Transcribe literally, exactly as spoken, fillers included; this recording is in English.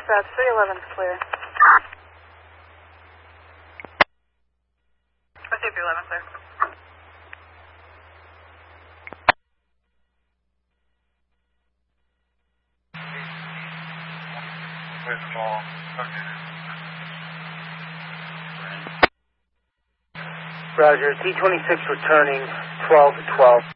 Dispatch, three eleven's clear. I see three eleven clear. Roger, T twenty-six returning twelve to twelve.